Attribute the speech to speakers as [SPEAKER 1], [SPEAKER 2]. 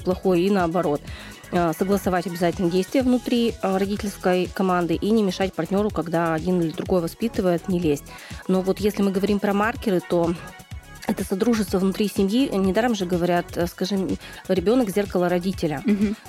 [SPEAKER 1] плохой, и наоборот. Согласовать обязательно действия внутри родительской команды и не мешать партнеру, когда один или другой воспитывает, не лезть. Но вот если мы говорим про маркеры, то это содружество внутри семьи. Недаром же говорят, скажем, ребенок зеркало родителя.